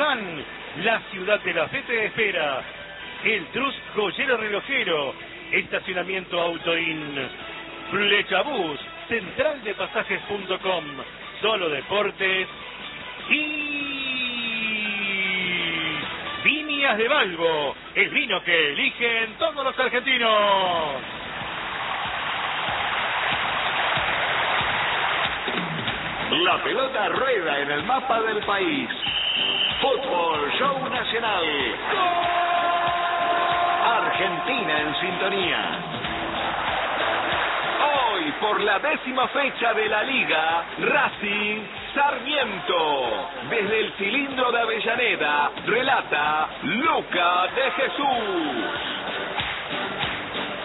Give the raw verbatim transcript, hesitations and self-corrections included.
Luján, la ciudad de la fe te espera. El Trust Joyero Relojero, estacionamiento Autoin, Flechabús, central de pasajes punto com, Solo Deportes y Viñas de Balbo, el vino que eligen todos los argentinos. La pelota rueda en el mapa del país. Fútbol Show Nacional. Argentina en sintonía. Hoy, por la décima fecha de la Liga, Racing Sarmiento. Desde el cilindro de Avellaneda, relata Luca de Jesús.